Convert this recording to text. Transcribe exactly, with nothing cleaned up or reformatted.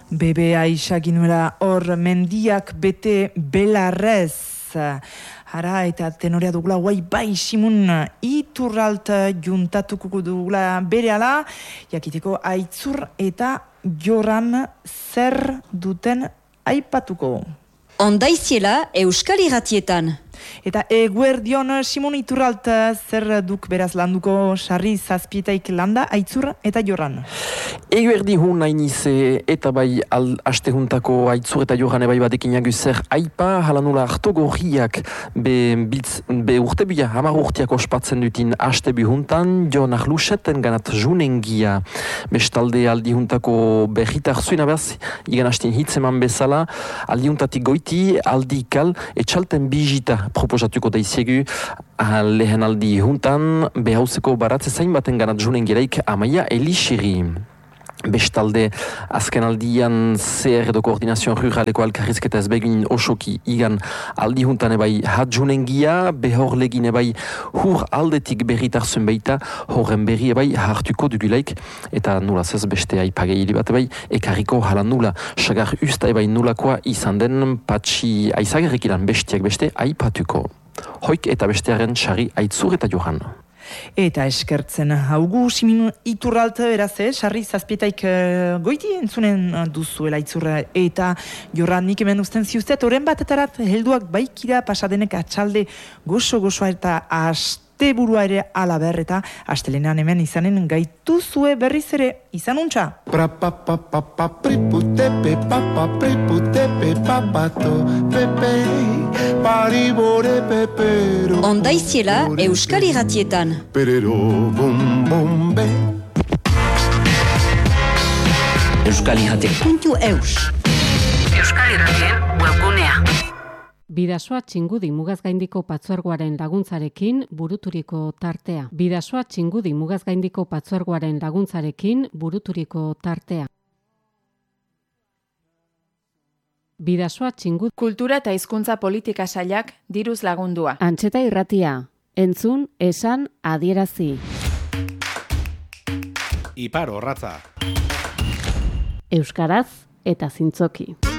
Bebea isaginuela hor mendiak bete belarrez. Hara eta tenorea dugula guai bai Simun Iturralt juntatuko dugula berehala, jakiteko Aitzur eta Joran zer duten aipatuko. Ondaiziela Euskal Irratietan. Eta eguerdion Simon Iturralt zer duk beraz landuko sarri zazpietaik landa Aitzur eta Joran. Eguerdi hun nainize eta bai aste juntako Aitzur eta Joran ebai badekin jagu zer aipa halanula harto gorriak be, bitz, be urte bia hamar urteak ospatzen dutin aste bi juntan Jon Arluseten ganat junengia bestalde aldi juntako berritar zuina behaz igan hastin hitzeman bezala aldi juntatik goiti aldi ikal etxalten bijita proposatuko daiziegu lehen aldi juntan behauzeko baratze zain baten ganat junengiraik Amaia Elixiri. Bestalde, azken aldian C R edo Koordinazioan Ruraleko Alkarrizketa ez begin osoki igan aldi juntan ebai hadjunengia, behor legin ebai hur aldetik berritarzun baita, horren berri ebai hartuko dugulaik, eta nula zez beste aipagei bat ebai, ekarriko hala nula, sagar usta ebai nulakoa izan den patxi aizagerrik ilan bestiak beste aipatuko. Hoik eta bestearen sari Aitzur eta Joran. Eta eskertzen haugu Simin Iturralt beraz, eh? Sarri zazpietaik uh, goiti entzunen duzuela Aitzurra eta Joran nik hemen usten ziuztet, oren batetarat helduak baikira pasadenek atxalde gozo-gozoa eta asteburua ere alaber eta astelenean hemen izanen gaituzue berriz ere izan untxa. Ondaiziela Euskal Irratietan. Euskal Irratiek puntu eus. Euskal Irratien webgunea. Bidasoa Txingudi Mugazgaindiko Patzuergoaren laguntzarekin buruturiko tartea. Bidasoa Txingudi Mugazgaindiko Patzuergoaren laguntzarekin buruturiko tartea. Bidasoa Txingudi Kultura eta Hizkuntza Politika Sailak diruz lagundua. Antxeta Irratia. Entzun, esan, adierazi. Ipar Orratza. Euskaraz eta zintzoki.